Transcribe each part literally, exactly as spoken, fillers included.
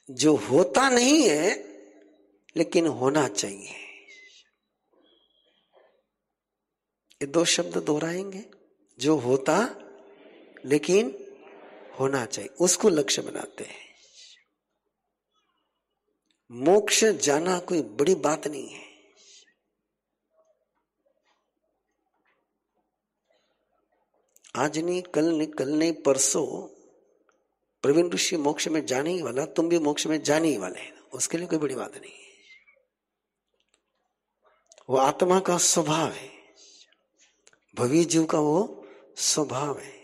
जो होता नहीं है लेकिन होना चाहिए। ये दो शब्द दोहराएंगे, जो होता लेकिन होना चाहिए, उसको लक्ष्य बनाते हैं। मोक्ष जाना कोई बड़ी बात नहीं है। आज नहीं, कल नहीं, कल नहीं, परसों प्रवीण ऋषि मोक्ष में जाने ही वाला, तुम भी मोक्ष में जाने ही वाले हैं, उसके लिए कोई बड़ी बात नहीं है। वो आत्मा का स्वभाव है, भवी जीव का वो स्वभाव है।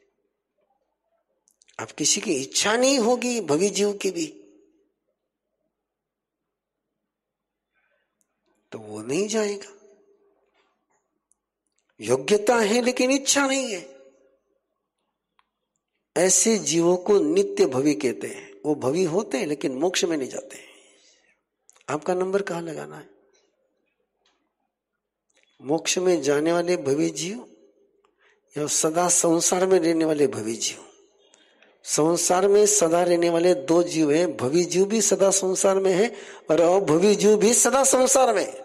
अब किसी की इच्छा नहीं होगी भवी जीव की भी, तो वो नहीं जाएगा। योग्यता है लेकिन इच्छा नहीं है, ऐसे जीवों को नित्य भवी कहते हैं। वो भवी होते हैं लेकिन मोक्ष में नहीं जाते हैं। आपका नंबर कहां लगाना है? मोक्ष में जाने वाले भवी जीव या सदा संसार में रहने वाले भवी जीव? संसार में सदा रहने वाले दो जीव हैं, भवी जीव भी सदा संसार में है और अभवी जीव भी सदा संसार में है।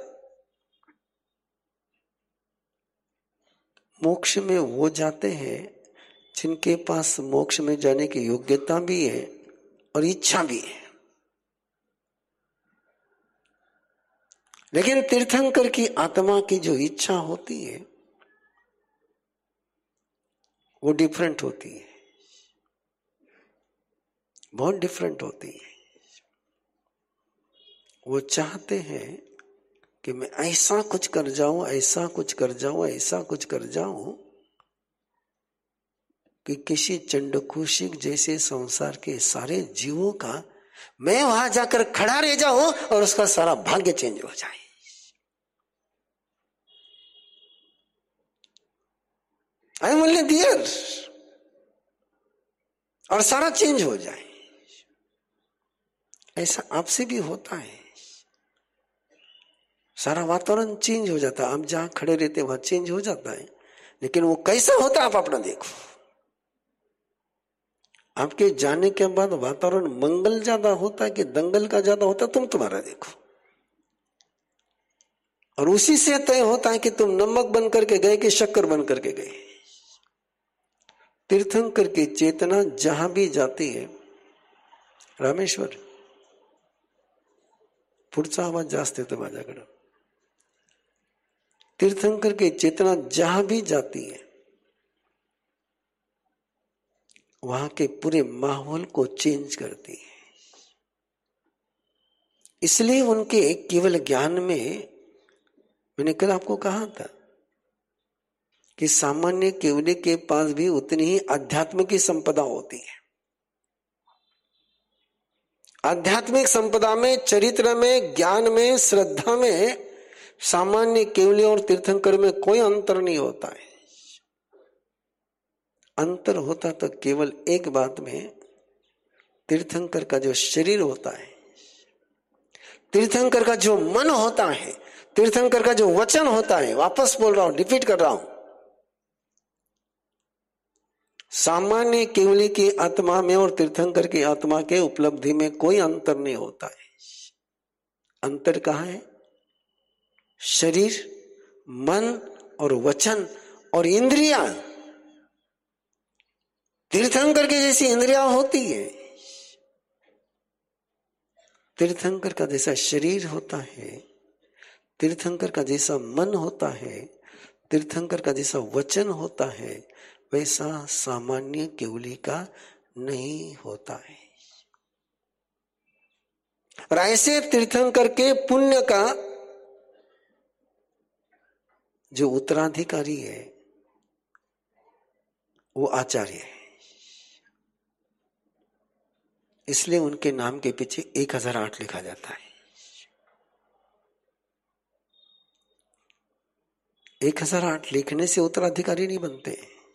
मोक्ष में वो जाते हैं जिनके पास मोक्ष में जाने की योग्यता भी है और इच्छा भी है। लेकिन तीर्थंकर की आत्मा की जो इच्छा होती है वो डिफरेंट होती है, बहुत डिफरेंट होती है। वो चाहते हैं कि मैं ऐसा कुछ कर जाऊं, ऐसा कुछ कर जाऊं, ऐसा कुछ कर जाऊं कि किसी चंडकोशिक जैसे संसार के सारे जीवों का मैं वहां जाकर खड़ा रह जाऊं और उसका सारा भाग्य चेंज हो जाए। आई एम ओनली देयर और सारा चेंज हो जाए। ऐसा आपसे भी होता है, सारा वातावरण चेंज हो जाता है। आप जहां खड़े रहते वहां चेंज हो जाता है, लेकिन वो कैसा होता है आप अपना देखो। आपके जाने के बाद वातावरण मंगल ज्यादा होता है कि दंगल का ज्यादा होता है, तुम तुम्हारा देखो। और उसी से तय होता है कि तुम नमक बन करके गए कि शक्कर बन करके गए। तीर्थंकर की चेतना जहां भी जाती है, रामेश्वर पुढचा आवाज जास्त येतो माझ्याकडे। तीर्थंकर की चेतना जहां भी जाती है वहां के पूरे माहौल को चेंज करती है। इसलिए उनके केवल ज्ञान में, मैंने कल आपको कहा था कि सामान्य केवली के पास भी उतनी ही आध्यात्म की संपदा होती है। आध्यात्मिक संपदा में, चरित्र में, ज्ञान में, श्रद्धा में सामान्य केवली और तीर्थंकर में कोई अंतर नहीं होता है। अंतर होता तो केवल एक बात में, तीर्थंकर का जो शरीर होता है, तीर्थंकर का जो मन होता है, तीर्थंकर का जो वचन होता है, वापस बोल रहा हूं, रिपीट कर रहा हूं, सामान्य केवली की आत्मा में और तीर्थंकर की आत्मा के उपलब्धि में कोई अंतर नहीं होता है। अंतर कहां है? शरीर, मन और वचन और इंद्रियां। तीर्थंकर की जैसी इंद्रियां होती है, तीर्थंकर का जैसा शरीर होता है, तीर्थंकर का जैसा मन होता है, तीर्थंकर का जैसा वचन होता है, वैसा सामान्य केवली का नहीं होता है। और ऐसे तीर्थंकर के पुण्य का जो उत्तराधिकारी है वो आचार्य है। इसलिए उनके नाम के पीछे एक हजार आठ लिखा जाता है। एक हजार आठ लिखने से उत्तराधिकारी नहीं बनते।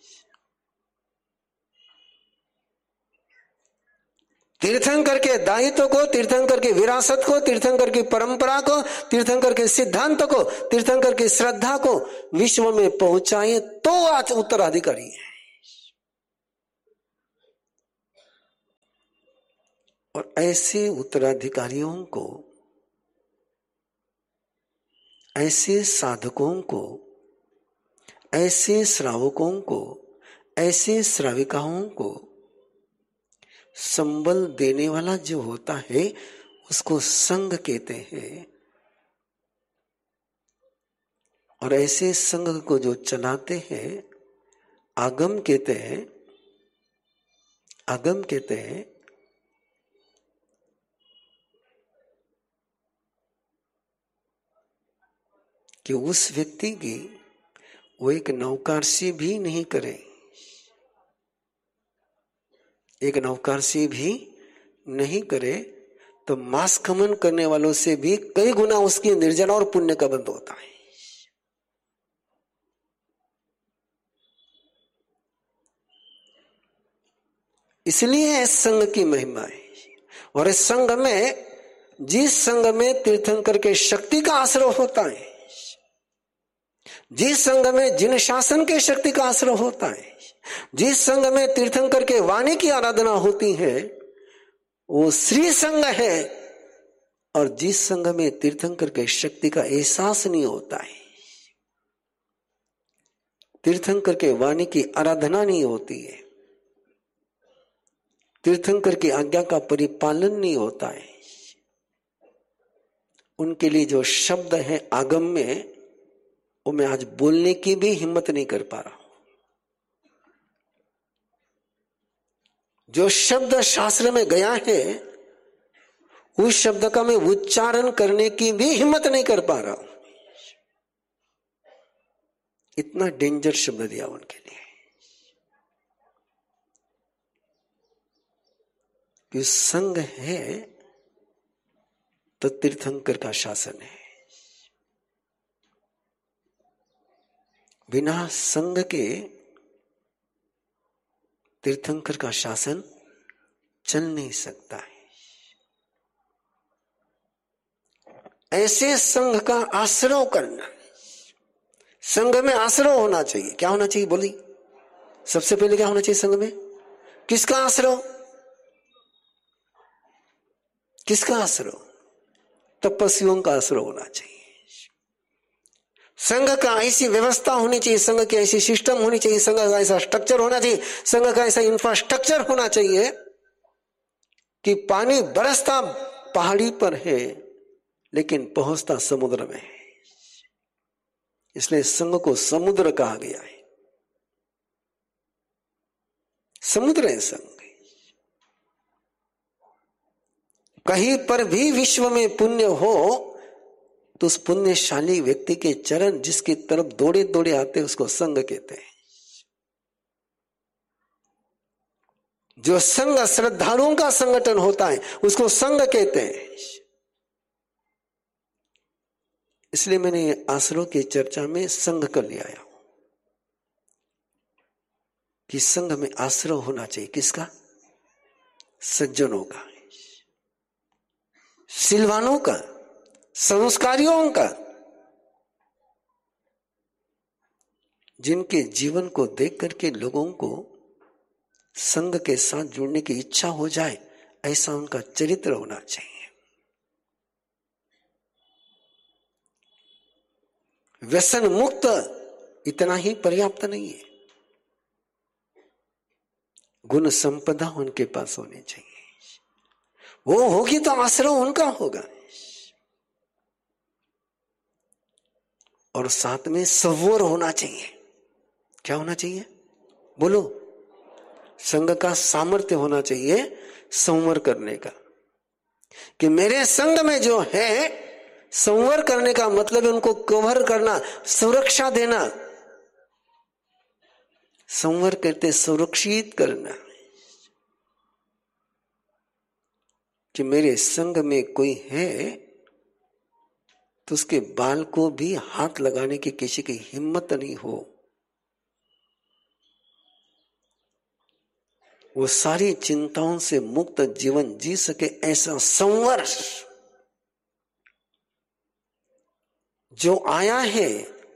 तीर्थंकर के दायित्व को, तीर्थंकर की विरासत को, तीर्थंकर की परंपरा को, तीर्थंकर के सिद्धांत को, तीर्थंकर की श्रद्धा को विश्व में पहुंचाए तो आज उत्तराधिकारी है। और ऐसे उत्तराधिकारियों को, ऐसे साधकों को, ऐसे श्रावकों को, ऐसे श्राविकाओं को संबल देने वाला जो होता है उसको संघ कहते हैं। और ऐसे संघ को जो चलाते हैं आगम कहते हैं। आगम कहते हैं कि उस व्यक्ति की वो एक नौकारसी भी नहीं करे, एक नौकारसी भी नहीं करे तो मांस खमन करने वालों से भी कई गुना उसकी निर्जला और पुण्य का बंध होता है। इसलिए इस संघ की महिमा है। और इस संघ में, जिस संघ में तीर्थंकर के शक्ति का आश्रय होता है, जिस संघ में जिन शासन के शक्ति का आश्रय होता है, जिस संघ में तीर्थंकर के वाणी की आराधना होती है वो श्री संघ है। और जिस संघ में तीर्थंकर के शक्ति का एहसास नहीं होता है, तीर्थंकर के वाणी की आराधना नहीं होती है, तीर्थंकर की आज्ञा का परिपालन नहीं होता है, उनके लिए जो शब्द है आगम में, वो मैं आज बोलने की भी हिम्मत नहीं कर पा रहा हूं। जो शब्द शास्त्र में गया है उस शब्द का मैं उच्चारण करने की भी हिम्मत नहीं कर पा रहा हूं। इतना डेंजर शब्द दिया उनके लिए कि संघ है तो तीर्थंकर का शासन है। बिना संघ के तीर्थंकर का शासन चल नहीं सकता है। ऐसे संघ का आश्रय करना, संघ में आश्रय होना चाहिए। क्या होना चाहिए बोली? सबसे पहले क्या होना चाहिए संघ में? किसका आश्रय? किसका आश्रय? तपस्वियों का आश्रय होना चाहिए। संघ का ऐसी व्यवस्था होनी चाहिए, संघ की ऐसी सिस्टम होनी चाहिए, संघ का ऐसा स्ट्रक्चर होना चाहिए, संघ का ऐसा इंफ्रास्ट्रक्चर होना चाहिए कि पानी बरसता पहाड़ी पर है लेकिन पहुंचता समुद्र में है। इसलिए संघ को समुद्र कहा गया है। समुद्र है संघ। कहीं पर भी विश्व में पुण्य हो तो उस पुण्यशाली व्यक्ति के चरण जिसकी तरफ दौड़े दौड़े आते उसको संघ कहते हैं। जो संघ श्रद्धालुओं का संगठन होता है उसको संघ कहते हैं। इसलिए मैंने आश्रयों की चर्चा में संघ कर लिया आया हूं कि संघ में आश्रय होना चाहिए। किसका? सज्जनों का, सिलवानों का, संस्कारियों का, जिनके जीवन को देख करके लोगों को संघ के साथ जुड़ने की इच्छा हो जाए, ऐसा उनका चरित्र होना चाहिए। व्यसन मुक्त इतना ही पर्याप्त नहीं है, गुण संपदा उनके पास होनी चाहिए। वो होगी तो आश्रय उनका होगा। और साथ में संवर होना चाहिए। क्या होना चाहिए बोलो? संघ का सामर्थ्य होना चाहिए संवर करने का, कि मेरे संघ में जो है, संवर करने का मतलब है उनको कवर करना, सुरक्षा देना। संवर करते सुरक्षित करना, कि मेरे संघ में कोई है तो उसके बाल को भी हाथ लगाने की किसी की हिम्मत नहीं हो। वो सारी चिंताओं से मुक्त जीवन जी सके, ऐसा संवर जो आया है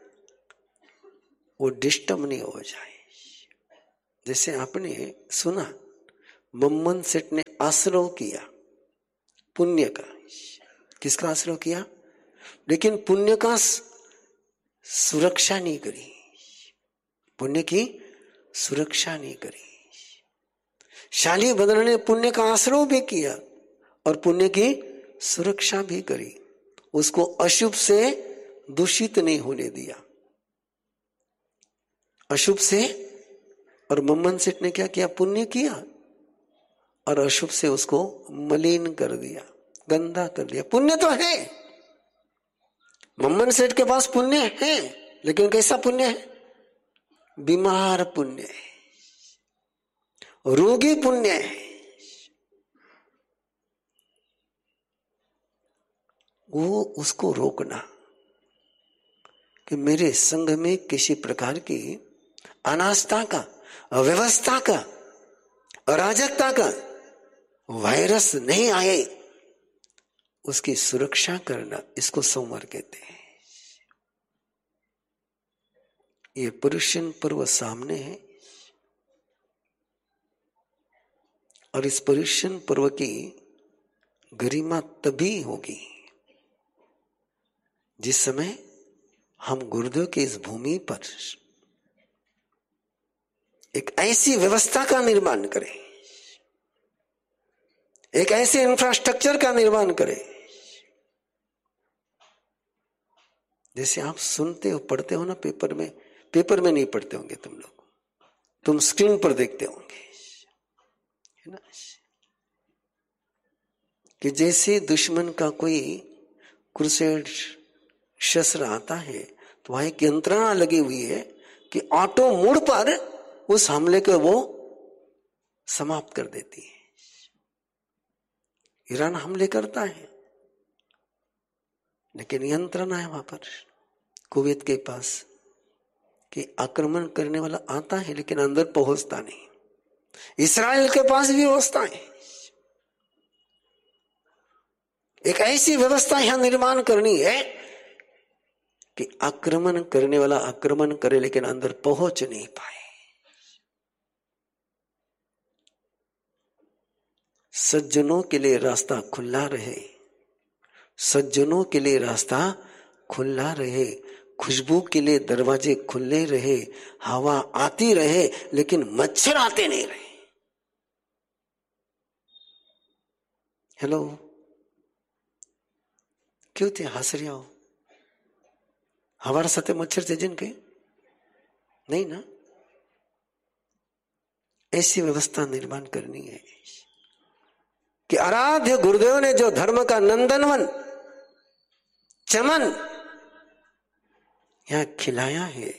वो डिस्टर्ब नहीं हो जाए। जैसे आपने सुना मम्मन सेठ ने आश्रय किया, पुण्य का। किसका आश्रय किया? लेकिन पुण्य का सुरक्षा नहीं करी, पुण्य की सुरक्षा नहीं करी। शालिभद्र ने पुण्य का आश्रय भी किया और पुण्य की सुरक्षा भी करी, उसको अशुभ से दूषित नहीं होने दिया। अशुभ से, और मम्मन सेठ ने क्या किया? पुण्य किया और अशुभ से उसको मलिन कर दिया, गंदा कर दिया। पुण्य तो है, मम्मन सेठ के पास पुण्य है, लेकिन कैसा पुण्य है? बीमार पुण्य है, रोगी पुण्य है। वो उसको रोकना कि मेरे संघ में किसी प्रकार की अनास्था का, अव्यवस्था का, अराजकता का वायरस नहीं आए, उसकी सुरक्षा करना, इसको संवर कहते हैं। ये पर्युषण पर्व सामने है और इस पर्युषण पर्व की गरिमा तभी होगी जिस समय हम गुरुदेव की इस भूमि पर एक ऐसी व्यवस्था का निर्माण करें, एक ऐसे इंफ्रास्ट्रक्चर का निर्माण करें। जैसे आप सुनते हो, पढ़ते हो ना पेपर में, पेपर में नहीं पढ़ते होंगे तुम लोग, तुम स्क्रीन पर देखते होंगे, है ना, कि जैसे दुश्मन का कोई क्रूसेड शस्त्र आता है तो वहां एक यंत्रणा लगी हुई है कि ऑटो मोड पर उस हमले को वो समाप्त कर देती है। ईरान हमले करता है लेकिन यंत्रणा है वहां पर कुवैत के पास कि आक्रमण करने वाला आता है लेकिन अंदर पहुंचता नहीं। इस्राएल के पास भी व्यवस्था है, एक ऐसी व्यवस्था यहां निर्माण करनी है कि आक्रमण करने वाला आक्रमण करे लेकिन अंदर पहुंच नहीं पाए। सज्जनों के लिए रास्ता खुला रहे, सज्जनों के लिए रास्ता खुला रहे, खुशबू के लिए दरवाजे खुले रहे, हवा आती रहे लेकिन मच्छर आते नहीं रहे। हेलो, क्यों थे हंस रहे हो? हमारे साथ मच्छर थे जिनके नहीं ना। ऐसी व्यवस्था निर्माण करनी है कि आराध्य गुरुदेव ने जो धर्म का नंदनवन चमन यहां खिलाया है,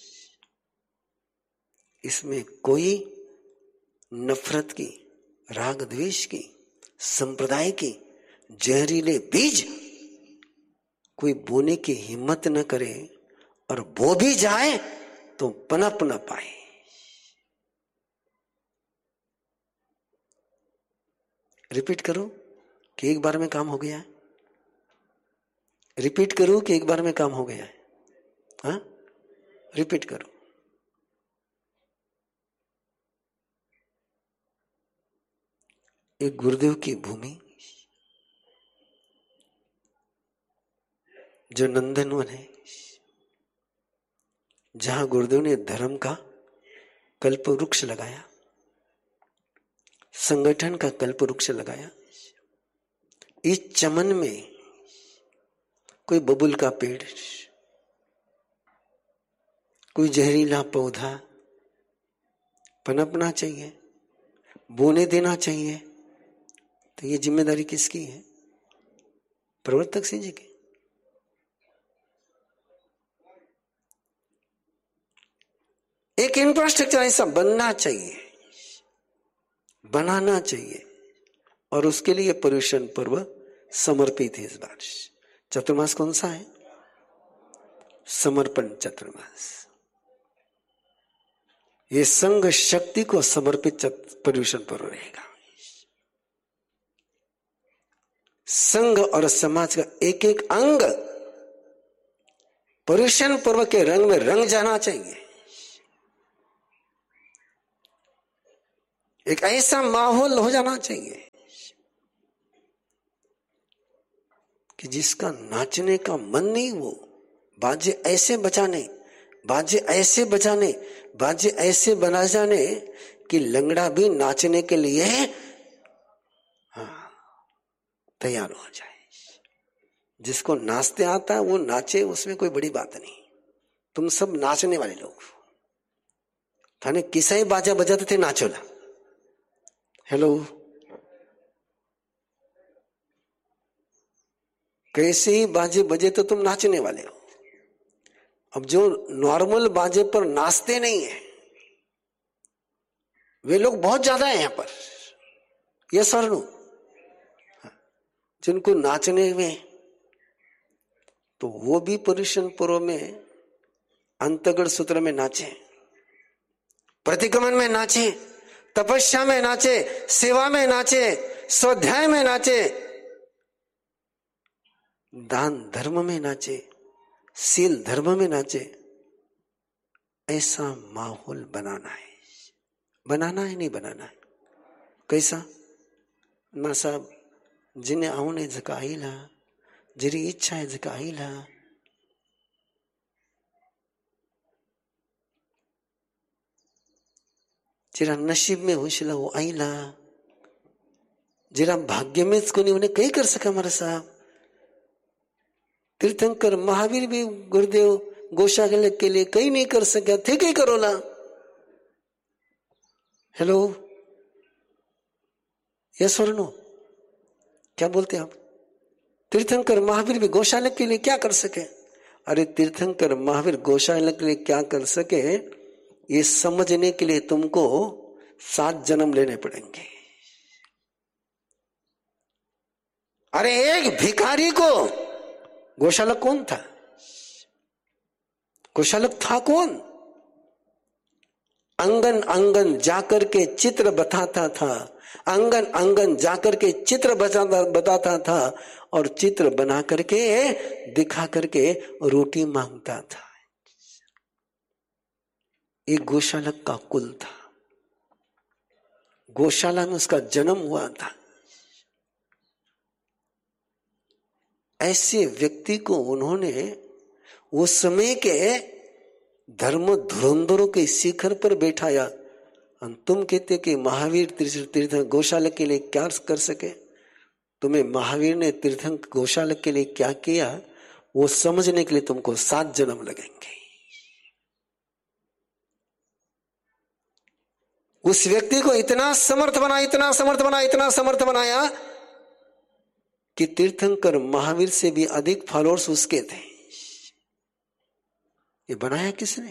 इसमें कोई नफरत की, राग द्वेष की, संप्रदाय की जहरीले बीज कोई बोने की हिम्मत न करे, और बो भी जाए तो पनप न पाए। रिपीट करो कि एक बार में काम हो गया है, रिपीट करो कि एक बार में काम हो गया है। हाँ, रिपीट करो। एक गुरुदेव की भूमि जो नंदनवन है, जहां गुरुदेव ने धर्म का कल्प वृक्ष लगाया, संगठन का कल्प वृक्ष लगाया। इस चमन में कोई बबुल का पेड़, कोई जहरीला पौधा पनपना चाहिए, बोने देना चाहिए। तो ये जिम्मेदारी किसकी है? प्रवर्तक सिंह जी की। एक इंफ्रास्ट्रक्चर ऐसा बनना चाहिए, बनाना चाहिए, और उसके लिए पर्युषण पर्व समर्पित है। इस बार चतुर्मास कौन सा है? समर्पण चतुर्मास। ये संघ शक्ति को समर्पित पर्युषण पर्व रहेगा। संघ और समाज का एक एक अंग पर्युषण पर्व के रंग में रंग जाना चाहिए। एक ऐसा माहौल हो जाना चाहिए कि जिसका नाचने का मन नहीं, वो बाजे ऐसे बजाने, बाजे ऐसे बजाने, बाजे ऐसे बना जाने कि लंगड़ा भी नाचने के लिए हाँ तैयार हो जाए। जिसको नाचते आता है वो नाचे, उसमें कोई बड़ी बात नहीं। तुम सब नाचने वाले लोग थाने किसा ही बाजा बजाते थे, नाचो ना। हेलो, कैसे ही बाजे बजे तो तुम नाचने वाले हो। अब जो नॉर्मल बाजे पर नाचते नहीं है वे लोग बहुत ज्यादा है यहां पर, यस और नो। जिनको नाचने में, तो वो भी पुरुषन पूर्व में अंतगढ़ सूत्र में नाचे, प्रतिक्रमण में नाचे, तपस्या में नाचे, सेवा में नाचे, स्वाध्याय में नाचे, दान धर्म में नाचे, शील धर्म में नाचे। ऐसा माहौल बनाना है, बनाना है नहीं बनाना है। कैसा ना साहब, जिन्हें आवने जका आईला, जिरी इच्छा है जका आईला। जिरा नसीब में होशिला वो आईला, जिरा भाग्य में इसको नहीं उन्हें कहीं कर सका। हमारा साहब तीर्थंकर महावीर भी गुरुदेव गौशाला के लिए कहीं नहीं कर सका थे, कहीं करो ना। हेलो, यस और नो, क्या बोलते हैं आप? तीर्थंकर महावीर भी गौशाला के लिए क्या कर सके? अरे तीर्थंकर महावीर गौशाला के लिए क्या कर सके, ये समझने के लिए तुमको सात जन्म लेने पड़ेंगे। अरे एक भिखारी को गौशालक कौन था? गौशालक था कौन? अंगन अंगन जाकर के चित्र बताता था, अंगन अंगन जाकर के चित्र बताता बताता था और चित्र बना करके दिखा करके रोटी मांगता था। एक गौशालक का कुल था, गौशाला में उसका जन्म हुआ था। ऐसे व्यक्ति को उन्होंने उस समय के धर्म धुरंधरों के शिखर पर बैठाया। तुम कहते कि महावीर तीर्थ गौशाला के लिए क्या कर सके? तुम्हें महावीर ने तीर्थंकर गौशाला के लिए क्या किया वो समझने के लिए तुमको सात जन्म लगेंगे। उस व्यक्ति को इतना समर्थ बना, इतना समर्थ बना, इतना समर्थ बनाया कि तीर्थंकर महावीर से भी अधिक फॉलोअर्स उसके थे। ये बनाया किसने?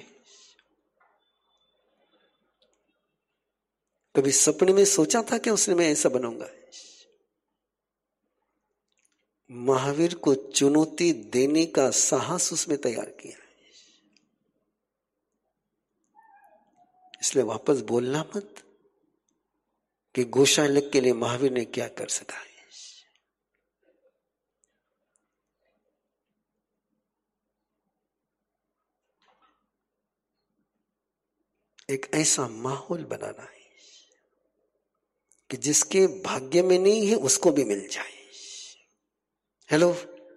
कभी सपने में सोचा था कि उसने मैं ऐसा बनूंगा? महावीर को चुनौती देने का साहस उसमें तैयार किया। इसलिए वापस बोलना मत कि गौशालक के लिए महावीर ने क्या कर सका है। एक ऐसा माहौल बनाना है कि जिसके भाग्य में नहीं है उसको भी मिल जाए। हेलो,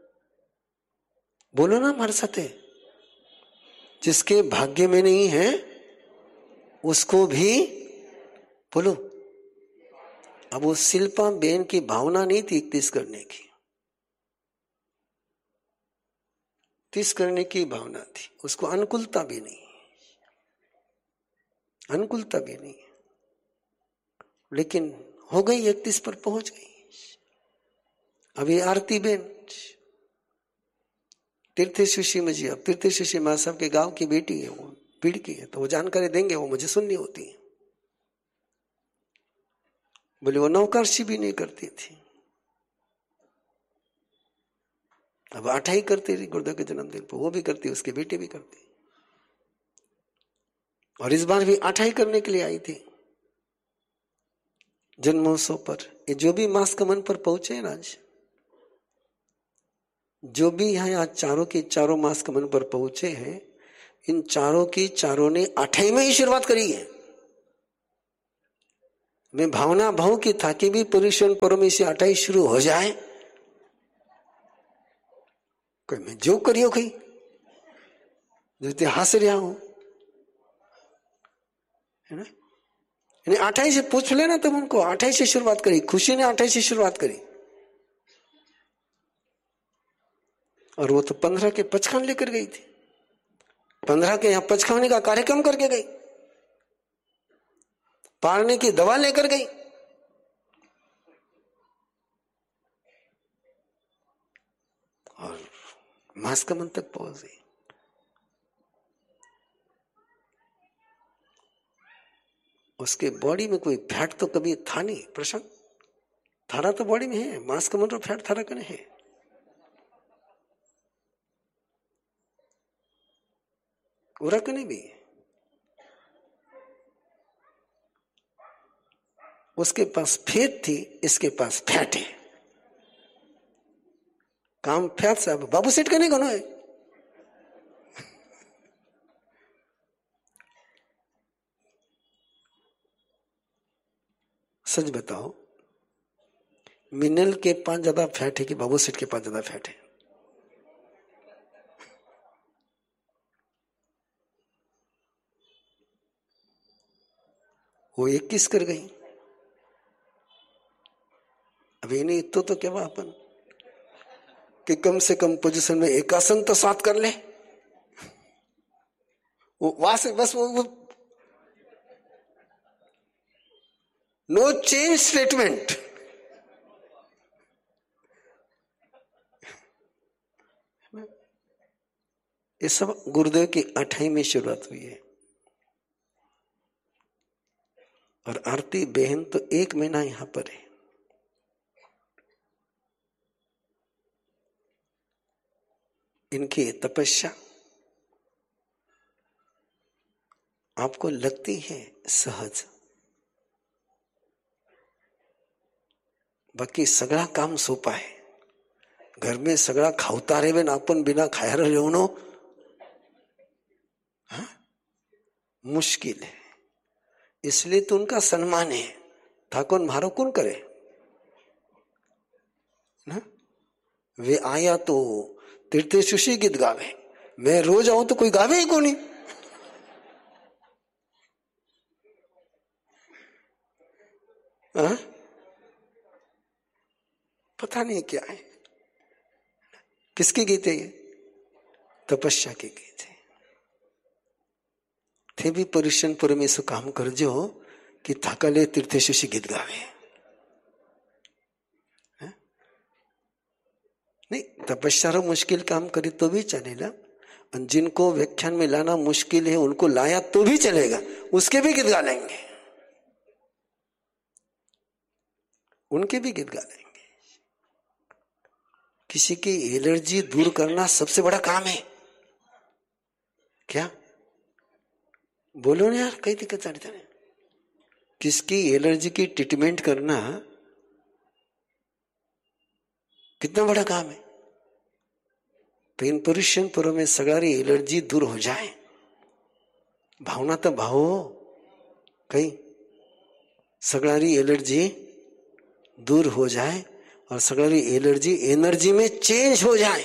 बोलो ना हमारे साथ है। जिसके भाग्य में नहीं है उसको भी बोलो। अब वो शिल्पा बेन की भावना नहीं थी तीस करने की, तीस करने की भावना थी, उसको अनुकूलता भी नहीं, अनुकूलता भी नहीं, लेकिन हो गई इकतीस पर पहुंच गई। अभी आरती बेन तीर्थेश्वरी मजिया, तीर्थेश्वरी मां साहब के गांव की बेटी है, वो पीढ़ की है, तो वो जानकारी देंगे, वो मुझे सुननी होती है। बोले वो नौकरशी भी नहीं करती थी, अब अठाई करती थी गुरुदेव के जन्मदिन पर, वो भी करती, उसकी बेटी भी करती, और इस बार भी अठाई करने के लिए आई थी जन्मोत्सव पर। ये जो भी मास कमन पर पहुंचे हैं आज, जो भी यहाँ आज चारों के चारों मास कमन पर पहुंचे हैं, इन चारों की चारों ने अठाई में ही शुरुआत करी है। मैं भावना भाव की था कि भी पुरुषन पर्व में से अठाई शुरू हो जाए, कोई मैं जो करियो कहीं जो हंस रहा हूं, है ना। यानी अठाई से पूछ लेना तुम उनको, अठाई से शुरुआत करी, खुशी ने अठाई से शुरुआत करी, और वो तो पंद्रह के पचखान लेकर गई थी, पंद्रह के यहां पचखाने का कार्यक्रम करके गई, पारने की दवा लेकर गई। और मास्कमन तक पहुंच गई। उसके बॉडी में कोई फैट तो कभी था नहीं प्रश्न, थारा तो बॉडी में है, मास्कमन और फैट थारा कने है। उरा कने भी उसके पास फेट थी, इसके पास फैट है। काम फैट से बाबू सेठ करने को ना है। सच बताओ, मिनल के पास ज्यादा फैट है कि बाबू सेठ के पास ज्यादा फैट है? वो इक्कीस कर गई। अभी नहीं तो तो क्या अपन कि कम से कम पोजीशन में एक आसन तो साथ कर ले, वो वहां से बस वो, वो नो चेंज स्टेटमेंट। ये सब गुरुदेव की अठाई में शुरुआत हुई है। और आरती बहन तो एक महीना यहां पर है। इनकी तपस्या आपको लगती है सहज, बाकी सगळा काम सोपा है। घर में सगळा खावता रहे ना अपन बिना खाया रहो, हाँ? मुश्किल है। इसलिए तो उनका सम्मान है। ठाकुर मारो कौन करे ना? वे आया तो तीर्थे सुशी गीत गावे, मैं रोज आऊं तो कोई गावे ही को नहीं। हाँ? पता नहीं क्या है, किसके गीत है ये? तपस्या के गीत है। थे भी परिश्रमपुर में सो काम कर जो कि थाकले तीर्थे सुशी गीत गावे। हाँ? नहीं, तपस्या रो मुश्किल काम करे तो भी चलेगा, जिनको व्याख्यान में लाना मुश्किल है उनको लाया तो भी चलेगा, उसके भी गीत गा लेंगे, उनके भी गीत गा लेंगे। किसी की एलर्जी दूर करना सबसे बड़ा काम है क्या? बोलो ना यार, कई दिक्कत आ रही है। किसकी एलर्जी की ट्रीटमेंट करना कितना बड़ा काम है। तो इन पुरुषन पुरों में सगारी एलर्जी दूर हो जाए, भावना तो भावो कई सगारी एलर्जी दूर हो जाए और सगारी एलर्जी एनर्जी में चेंज हो जाए,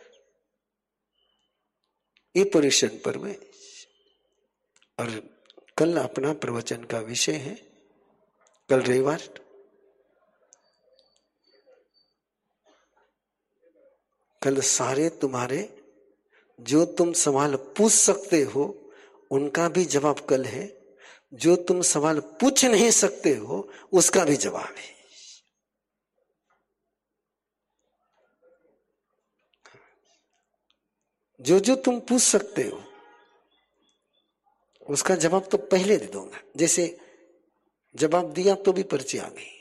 ये पुरुषन पर्व में। और कल अपना प्रवचन का विषय है, कल रविवार, कल सारे तुम्हारे जो तुम सवाल पूछ सकते हो उनका भी जवाब कल है, जो तुम सवाल पूछ नहीं सकते हो उसका भी जवाब है। जो जो तुम पूछ सकते हो उसका जवाब तो पहले दे दूंगा। जैसे जवाब दिया तो भी पर्ची आ गई।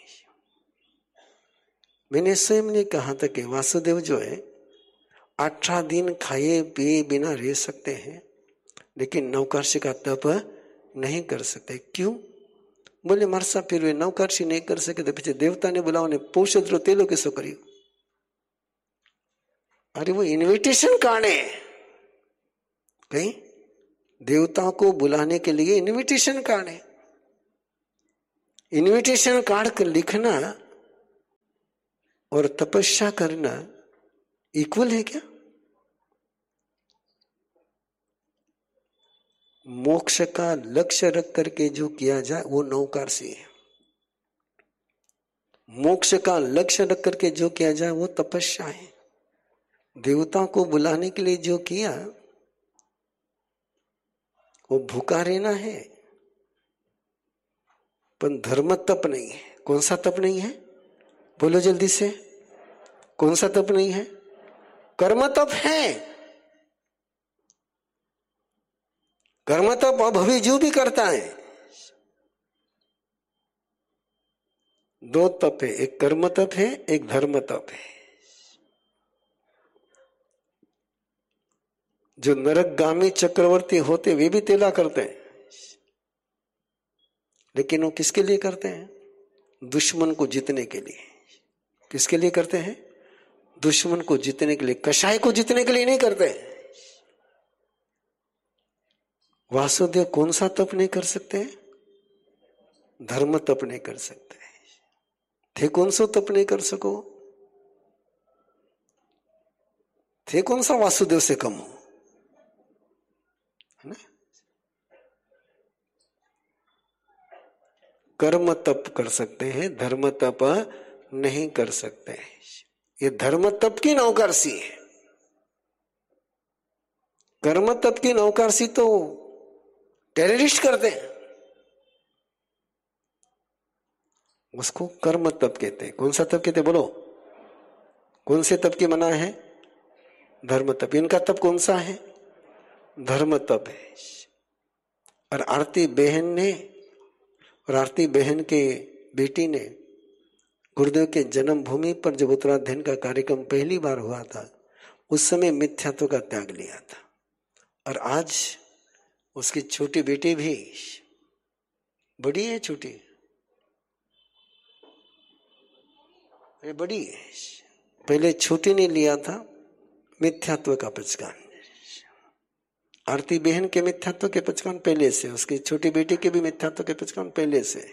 मैंने स्वयं ने कहा था कि वासुदेव जो है अठारह दिन खाए पिए बिना रह सकते हैं, लेकिन नवकार्षि का तप नहीं कर सकते। क्यों? बोले मरसा फिर वे नवकार्षि नहीं कर सके तो पीछे देवता ने बुलाओ ने पोषद्रो तेलो कैसो करियो। अरे वो इनविटेशन कार्ड है, कहीं देवताओं को बुलाने के लिए इनविटेशन कार्ड है। इनविटेशन कार्ड का लिखना और तपस्या करना इक्वल है क्या? मोक्ष का लक्ष्य रख करके जो किया जाए वो नौकारसी है। मोक्ष का लक्ष्य रख करके जो किया जाए वो तपस्या है। देवताओं को बुलाने के लिए जो किया वो भूखा रहना है, पर धर्म तप नहीं है। कौन सा तप नहीं है? बोलो जल्दी से, कौन सा तप नहीं है? कर्म तप है। कर्म तप अभविजू भी करता है। दो तप है, एक कर्म तप है, एक धर्म तप है। जो नरकगामी चक्रवर्ती होते वे भी तेला करते हैं, लेकिन वो किसके लिए करते हैं? दुश्मन को जीतने के लिए। किसके लिए करते हैं? दुश्मन को जीतने के लिए। कसाई को जीतने के लिए नहीं करते। वासुदेव कौन सा तप नहीं कर सकते? धर्म तप नहीं कर सकते थे। कौन सा तप नहीं कर सको? थे कौन सा वासुदेव से कम हो, है ना? कर्म तप कर सकते हैं, धर्म तप नहीं कर सकते। ये धर्म तप की नौकरसी है। कर्म तप की नौकरसी तो टेररिस्ट करते हैं, उसको कर्म तप कहते हैं। कौन सा तप कहते हैं? बोलो, कौन से तप की मना है? धर्म तप। इनका तप कौन सा है? धर्म तप है। और आरती बहन ने और आरती बहन के बेटी ने गुरुदेव के जन्मभूमि पर जब उत्तराध्ययन का कार्यक्रम पहली बार हुआ था, उस समय मिथ्यात्व का त्याग लिया था। और आज उसकी छोटी बेटी भी, बड़ी है छोटी, ये बड़ी है, पहले छोटी ने लिया था मिथ्यात्व का पचकान। आरती बहन के मिथ्यात्व के पचकान पहले से, उसकी छोटी बेटी के भी मिथ्यात्व के पचकान पहले से।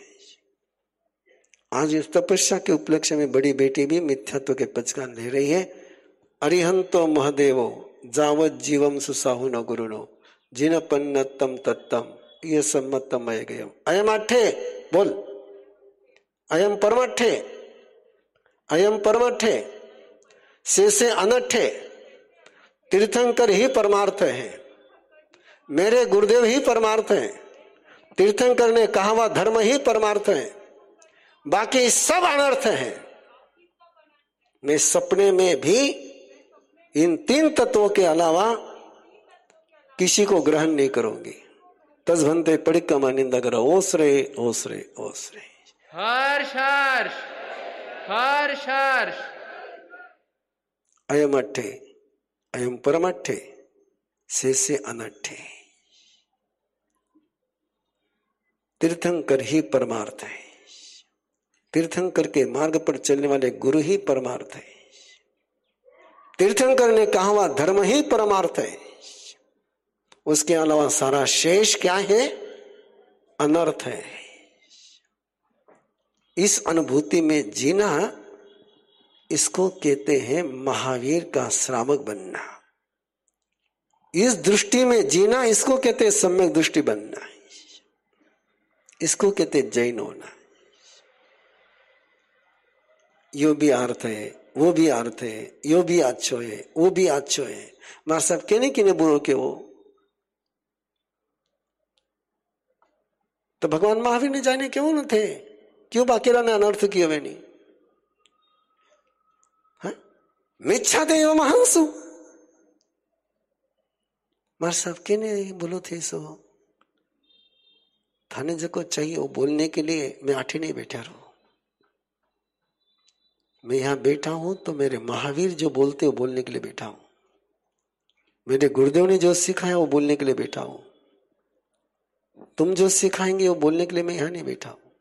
आज इस तपस्या के उपलक्ष्य में बड़ी बेटी भी मिथ्यात्व के पचकान ले रही है। अरिहंतो महदेवो जावत जीवम सुसाहु न गुरुनो जिन पन्नतम तत्तम ये सम्मतम अय गयम। अयम अट्ठे बोल, अयम परमट्ठे, अयम परमट्ठे से से अनट्ठे। तीर्थंकर ही परमार्थ है, मेरे गुरुदेव ही परमार्थ है। तीर्थंकर ने कहा हुआ धर्म ही परमार्थ है, बाकी सब अनर्थ है। मैं सपने में भी इन तीन तत्वों के अलावा किसी को ग्रहण नहीं करूंगी। तजभंते परिक्रमा निंदा करो। ओसरे ओसरे ओसरे हर्ष हर्ष हर्ष हर्ष। अयम अट्ठे अयम परमट्ठे से से अनट्ठे। तीर्थंकर ही परमार्थ है। तीर्थंकर के मार्ग पर चलने वाले गुरु ही परमार्थ है। तीर्थंकर ने कहा हुआ धर्म ही परमार्थ है। उसके अलावा सारा शेष क्या है? अनर्थ है। इस अनुभूति में जीना, इसको कहते हैं महावीर का श्रावक बनना। इस दृष्टि में जीना, इसको कहते हैं सम्यक दृष्टि बनना। इसको कहते हैं जैन होना। यो भी अर्थ है, वो भी अर्थ है, यो भी अच्छो है, वो भी अच्छो है। मार साहब कहने की ने बुरो के वो तो भगवान महावीर ने जाने क्यों न थे? क्यों बाकीरा ने अनर्थ किए वे नहीं? मिच्छा दे महंसु मार साहब कहने बोलो थे सो थाने जको चाहिए वो बोलने के लिए मैं आठे नहीं बैठा रहूं। मैं यहां बैठा हूं तो मेरे महावीर जो बोलते हो बोलने के लिए बैठा हूं। मेरे गुरुदेव ने जो सिखाया वो बोलने के लिए बैठा हूं। तुम जो सिखाएंगे वो बोलने के लिए मैं यहां नहीं बैठा हूं।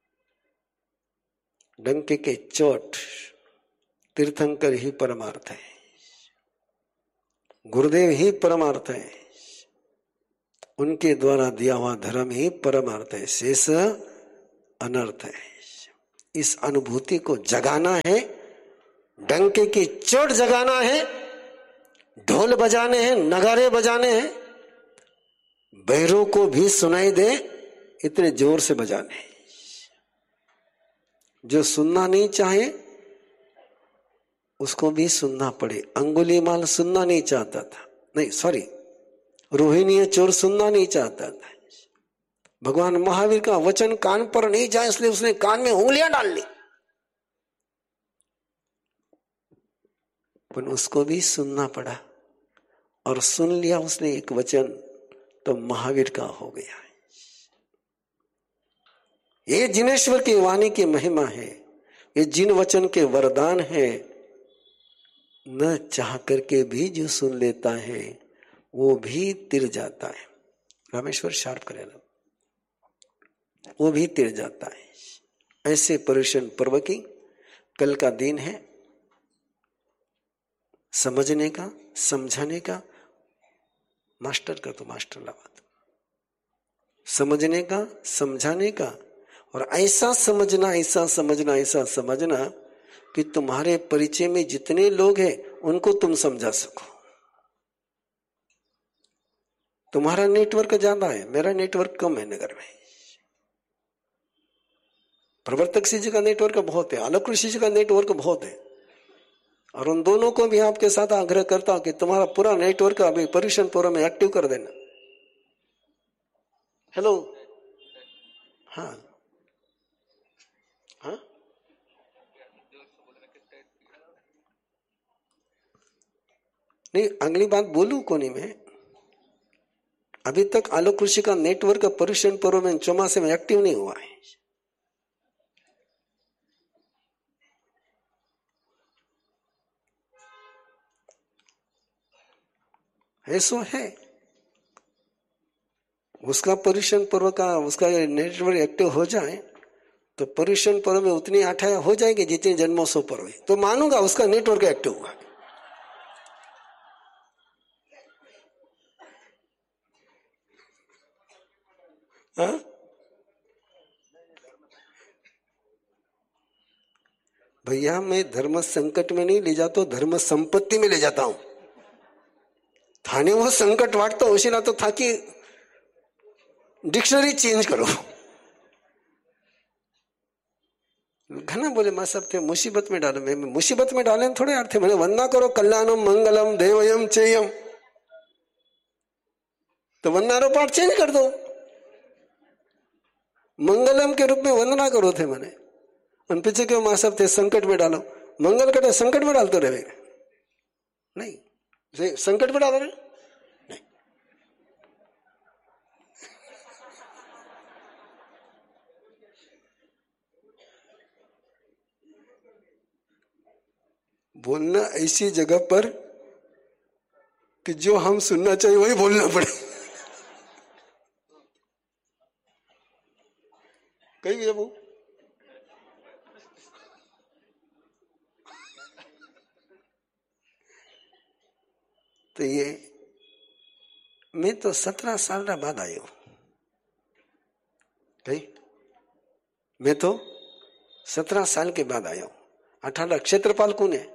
डंके के चोट तीर्थंकर ही परमार्थ है, गुरुदेव ही परमार्थ है, उनके द्वारा दिया हुआ धर्म ही परमार्थ है, शेष अनर्थ है। इस अनुभूति को जगाना है, डंके की चोट जगाना है, ढोल बजाने हैं, नगारे बजाने हैं, बहरों को भी सुनाई दे इतने जोर से बजाने। जो सुनना नहीं चाहे उसको भी सुनना पड़े। अंगुलीमाल सुनना नहीं चाहता था, नहीं सॉरी रोहिणी चोर सुनना नहीं चाहता था। भगवान महावीर का वचन कान पर नहीं जाए इसलिए उसने कान में उंगलियां डाल ली, पर उसको भी सुनना पड़ा और सुन लिया उसने एक वचन तो महावीर का हो गया। ये जिनेश्वर की वाणी की महिमा है, ये जिन वचन के वरदान है। न चाह करके भी जो सुन लेता है वो भी तिर जाता है। रामेश्वर शार्प करेगा, वो भी तिर जाता है। ऐसे पर्युषण पर्व की कल का दिन है समझने का, समझाने का। मास्टर का तो मास्टर लगा दो, समझने का, समझाने का, और ऐसा समझना ऐसा समझना ऐसा समझना कि तुम्हारे परिचय में जितने लोग हैं उनको तुम समझा सको। तुम्हारा नेटवर्क ज्यादा है, मेरा नेटवर्क कम है नगर में। प्रवर्तक सिंह जी का नेटवर्क बहुत है, आलोक ऋषि जी का नेटवर्क बहुत है, और उन दोनों को भी आपके साथ आग्रह करता हूं कि तुम्हारा पूरा नेटवर्क अभी पर्युषण पर्व में एक्टिव कर देना। हेलो, हाँ हाँ, नहीं अगली बात बोलू कोनी में। अभी तक आलोक ऋषि का नेटवर्क पर्युषण पर्व में चौमासे में एक्टिव नहीं हुआ है। ऐसा है उसका पर्युषण पर्व का उसका नेटवर्क एक्टिव हो जाए तो पर्युषण पर्व में उतनी आठाया हो जाएगी जितनी जन्मोत्सव पर्व है, तो मानूंगा उसका नेटवर्क एक्टिव हुआ। हाँ? भैया मैं धर्म संकट में नहीं ले जाता, धर्म संपत्ति में ले जाता हूं। थाने वो संकट वाटता उशीला तो था कि डिक्शनरी चेंज करो। घना बोले मां सब थे मुसीबत में डालो, मैं मुसीबत में डाले थोड़े अर्थ है। मैंने वंदना करो कल्याणम मंगलम देवयम चेयम, तो वंदनारो पाठ चेंज कर दो, मंगलम के रूप में वंदना करो थे मैंने। उन पीछे क्यों मां सब थे संकट में डालो, मंगल कटे संकट में डालते रहे नहीं, संकट में डालो नहीं। बोलना ऐसी जगह पर कि जो हम सुनना चाहिए वही बोलना पड़े। कही है वो तो ये मैं तो सत्रह साल का बाद आयो, कही मैं तो सत्रह साल के बाद आया हूं। अठारह क्षेत्रपाल कौन है?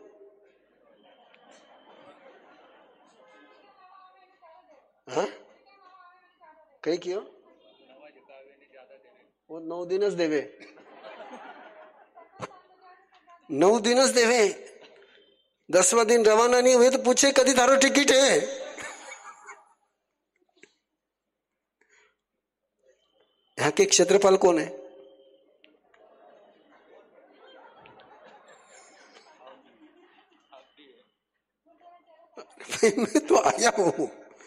हाँ कही क्यों वो नौ दिनस देवे, नौ दिनस देवे, दसवा दिन रवाना नहीं हुए तो पूछे कदी थारो टिकट है। यहाँ के क्षेत्रपाल कौन है? मैं तो आया हूं,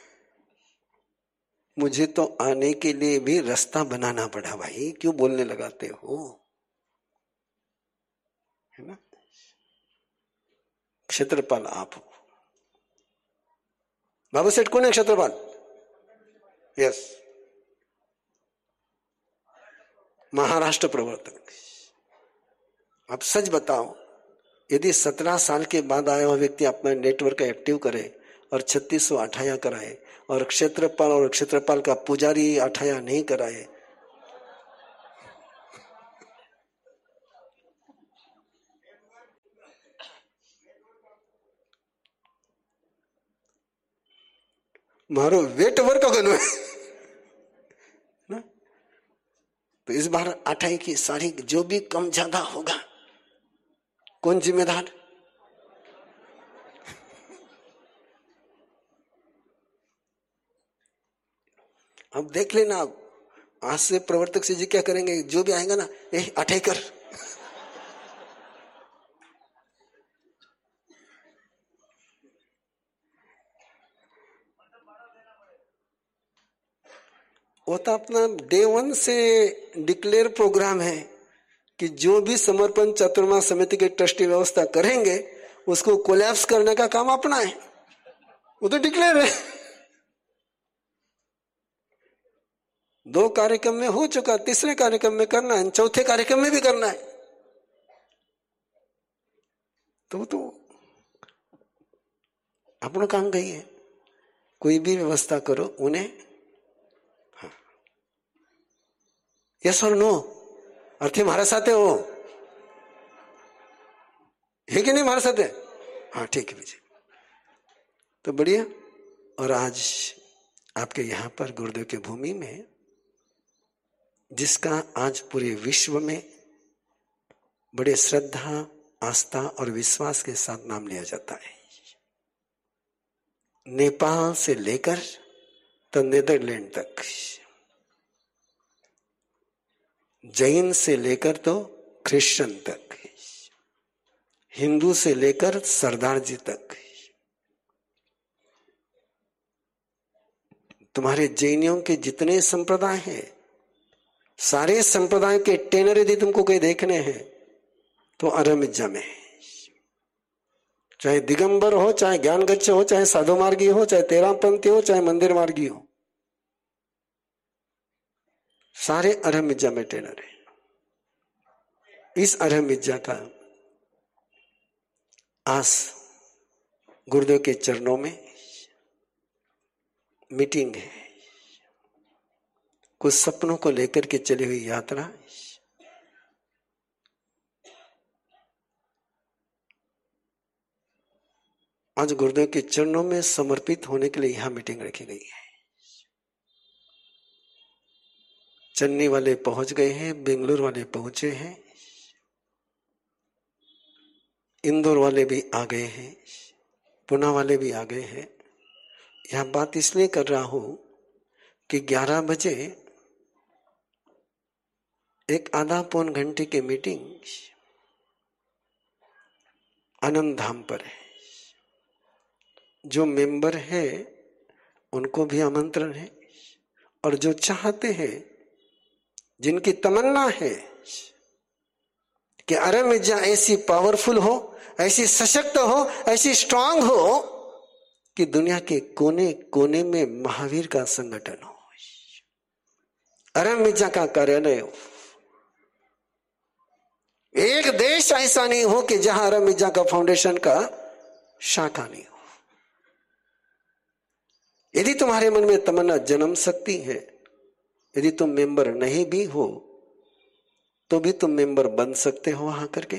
मुझे तो आने के लिए भी रास्ता बनाना पड़ा भाई, क्यों बोलने लगाते हो, है ना। क्षेत्रपाल आप हो। बाबू सेठ कौन है क्षेत्रपाल? यस, महाराष्ट्र प्रवर्तक। अब सच बताओ, यदि सत्रह साल के बाद आया हुआ व्यक्ति अपना नेटवर्क एक्टिव करे और छत्तीस सौ अठाया कराए और क्षेत्रपाल और क्षेत्रपाल का पुजारी अठाया नहीं कराए, मारो वेट वर्क कनो है। इस बार अठाई की सारी जो भी कम ज्यादा होगा कौन जिम्मेदार? अब देख लेना, अब आज से प्रवर्तक से जी क्या करेंगे, जो भी आएगा ना, ए अठाई कर। वो तो अपना डे वन से डिक्लेयर प्रोग्राम है कि जो भी समर्पण चतुर्मास समिति के ट्रस्टी व्यवस्था करेंगे उसको कोलैप्स करने का काम अपना है, वो तो डिक्लेयर है। दो कार्यक्रम में हो चुका, तीसरे कार्यक्रम में करना है, चौथे कार्यक्रम में भी करना है। तो तो अपना काम गई है, कोई भी व्यवस्था करो उन्हें हाँ। यस और नो? अर्थी हमारे साथ हो है कि नहीं? हमारे साथ है, हाँ ठीक है विजय, तो बढ़िया। और आज आपके यहां पर गुरुदेव की भूमि में, जिसका आज पूरे विश्व में बड़े श्रद्धा, आस्था और विश्वास के साथ नाम लिया जाता है, नेपाल से लेकर तो नीदरलैंड तक, जैन से लेकर तो क्रिश्चियन तक, हिंदू से लेकर सरदार जी तक, तुम्हारे जैनियों के जितने संप्रदाय हैं, सारे संप्रदाय के टेनर यदि तुमको कोई देखने हैं तो अरमिज्जा में है। चाहे दिगंबर हो, चाहे ज्ञानगच्छ हो, चाहे साधु मार्गी हो, चाहे तेरापंथी हो, चाहे मंदिर मार्गी हो, सारे अरमिज्जा में टेनर है। इस अरमिज्जा का आस गुरुदेव के चरणों में मीटिंग है, कुछ सपनों को लेकर के चली हुई यात्रा। आज गुरुदेव के चरणों में समर्पित होने के लिए यहां मीटिंग रखी गई है। चेन्नई वाले पहुंच गए हैं, बेंगलुरु वाले पहुंचे हैं, इंदौर वाले भी आ गए हैं, पुणे वाले भी आ गए हैं। यह बात इसलिए कर रहा हूं कि ग्यारह बजे एक आधा पौन घंटे की मीटिंग आनंद धाम पर है। जो मेंबर है उनको भी आमंत्रण है, और जो चाहते हैं, जिनकी तमन्ना है कि अरमिज्जा ऐसी पावरफुल हो, ऐसी सशक्त हो, ऐसी स्ट्रांग हो कि दुनिया के कोने कोने में महावीर का संगठन हो, अरमिज्जा का कार्यालय हो। एक देश ऐसा नहीं हो कि जहां अरमिज्जा का फाउंडेशन का शाखा नहीं हो। यदि तुम्हारे मन में तमन्ना जन्म सकती है, यदि तुम मेंबर नहीं भी हो तो भी तुम मेंबर बन सकते हो वहां करके।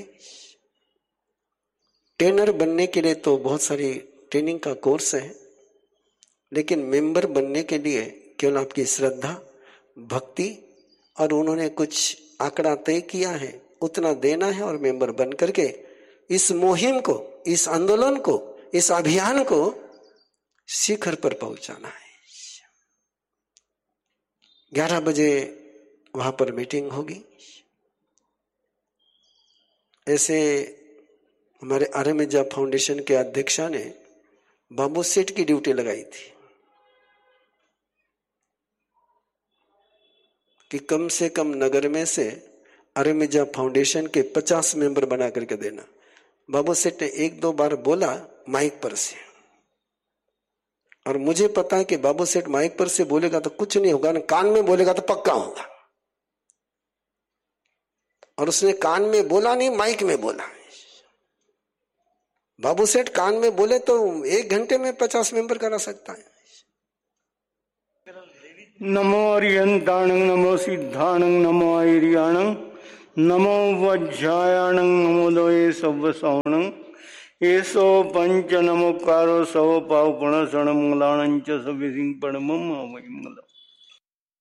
ट्रेनर बनने के लिए तो बहुत सारी ट्रेनिंग का कोर्स है, लेकिन मेंबर बनने के लिए केवल आपकी श्रद्धा, भक्ति और उन्होंने कुछ आंकड़ा तय किया है उतना देना है, और मेंबर बन करके इस मुहिम को, इस आंदोलन को, इस अभियान को शिखर पर पहुंचाना है। ग्यारह बजे वहां पर मीटिंग होगी। ऐसे हमारे अरमिज्जा फाउंडेशन के अध्यक्षा ने बाबू सेठ की ड्यूटी लगाई थी कि कम से कम नगर में से अरमिज्जा फाउंडेशन के पचास मेंबर बना करके देना। बाबू सेठ ने एक दो बार बोला माइक पर से, और मुझे पता है कि बाबू सेठ माइक पर से बोलेगा तो कुछ नहीं होगा, ना कान में बोलेगा तो पक्का होगा। और उसने कान में बोला नहीं, माइक में बोला। बाबू सेठ कान में बोले तो एक घंटे में पचास मेंबर करा सकता है। नमो अरियंताणं नमो सिद्धाणं नमो आयर्याणं नमो वज्रायाणं नमो दोये सव्वसावणं एसो पंच नमोकारो सव पाव पुनः शरण मंगलाणं च सव्यसिंह परमं मंगलम्।